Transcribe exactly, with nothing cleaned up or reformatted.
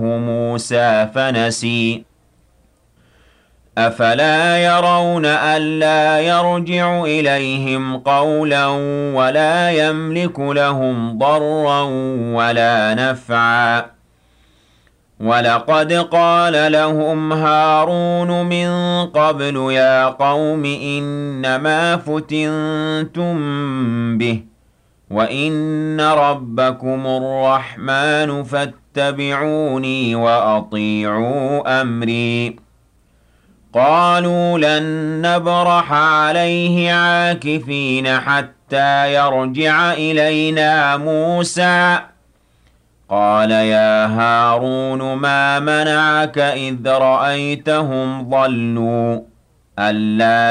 موسى فنسي أفلا يرون ألا يرجع إليهم قولا ولا يملك لهم ضرا ولا نفعا ولقد قال لهم هارون من قبل يا قوم إنما فتنتم به وإن ربكم الرحمن فاتبعوني وأطيعوا أمري قالوا لن نبرح عليه عاكفين حتى يرجع إلينا موسى قال يا هارون ما منعك إذ رأيتهم ضلوا ألا